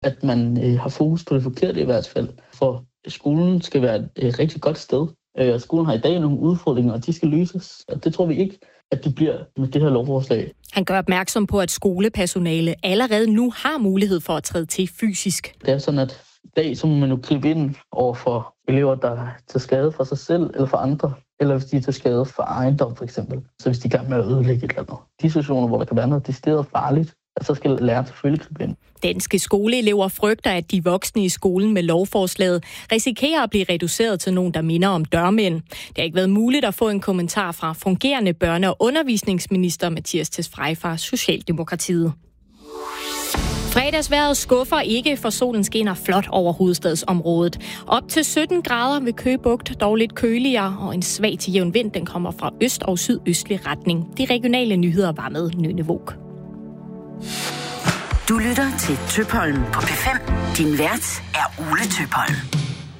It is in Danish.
at man har fokus på det forkerte i hvert fald. For skolen skal være et rigtig godt sted. Skolen har i dag nogle udfordringer, og de skal løses. Og det tror vi ikke, at det bliver med det her lovforslag. Han gør opmærksom på, at skolepersonale allerede nu har mulighed for at træde til fysisk. Det er sådan, at i dag så må man jo gribe ind over for elever, der er til skade for sig selv eller for andre. Eller hvis de er til skade for ejendom, for eksempel. Så hvis de er i gang med at ødelægge et eller andet. De situationer, hvor der kan være noget decideret farligt, så skal læreren selvfølgelig gribe ind. Danske skoleelever frygter, at de voksne i skolen med lovforslaget risikerer at blive reduceret til nogen, der minder om dørmænd. Det har ikke været muligt at få en kommentar fra fungerende børne- og undervisningsminister Mattias Tesfaye fra Socialdemokratiet. Fredagsvejret skuffer ikke, for solen skinner flot over hovedstadsområdet. Op til 17 grader ved Køge Bugt, dog lidt køligere, og en svag til jævn vind, den kommer fra øst- og sydøstlig retning. De regionale nyheder var med Nynne Våg. Du lytter til Tøpholm på P5. Din vært er Ole Tøpholm.